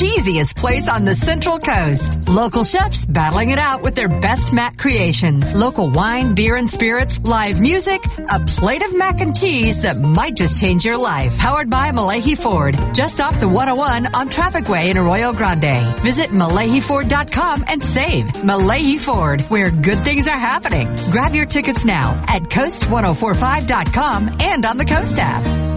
cheesiest place on the Central Coast. Local chefs battling it out with their best mac creations. Local wine, beer, and spirits, live music, a plate of mac and cheese that might just change your life. Powered by Malahi Ford, just off the 101 on Traffic Way in Arroyo Grande. Visit MalahiFord.com and save. Malahi Ford, where good things are happening. Grab your tickets now at Coast1045.com and on the Coast app.